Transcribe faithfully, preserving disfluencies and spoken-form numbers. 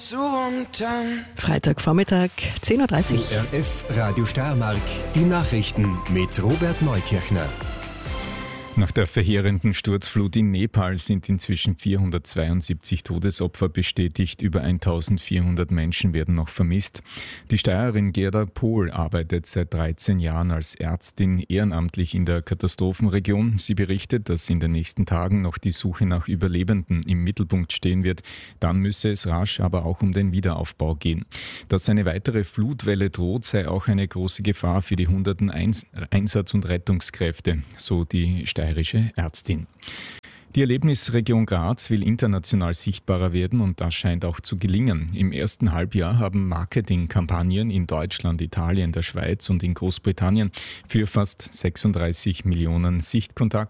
zu wundern. Freitagvormittag, zehn Uhr dreißig. O R F Radio Steiermark, die Nachrichten mit Robert Neukirchner. Nach der verheerenden Sturzflut in Nepal sind inzwischen vierhundertzweiundsiebzig Todesopfer bestätigt. Über eintausendvierhundert Menschen werden noch vermisst. Die Steirerin Gerda Pohl arbeitet seit dreizehn Jahren als Ärztin ehrenamtlich in der Katastrophenregion. Sie berichtet, dass in den nächsten Tagen noch die Suche nach Überlebenden im Mittelpunkt stehen wird. Dann müsse es rasch aber auch um den Wiederaufbau gehen. Dass eine weitere Flutwelle droht, sei auch eine große Gefahr für die hunderten Einsatz- und Rettungskräfte, so die Steirerin. Steirische Ärztin. Die Erlebnisregion Graz will international sichtbarer werden und das scheint auch zu gelingen. Im ersten Halbjahr haben Marketingkampagnen in Deutschland, Italien, der Schweiz und in Großbritannien für fast sechsunddreißig Millionen Sichtkontakte